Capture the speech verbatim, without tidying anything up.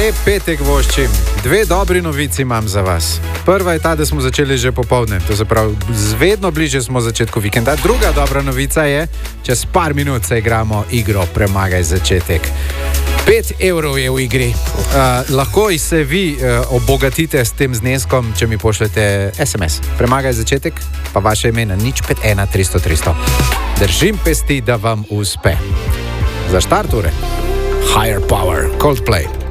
Lep petek voščim. Dve dobri novici imam za vas. Prva je ta, da smo začeli že popovdne, to se pravi, vedno bliže smo začetku vikenda. Druga dobra novica je, čez par minut se igramo igro Premagaj začetek. Pet evrov je v igri. Uh, lahko se vi uh, obogatite s tem zneskom, če mi pošljete es em es. Premagaj začetek, pa vaše ime na nič pet ena tristo tristo. Držim pesti, da vam uspe. Za štart ure. Higher Power, Coldplay.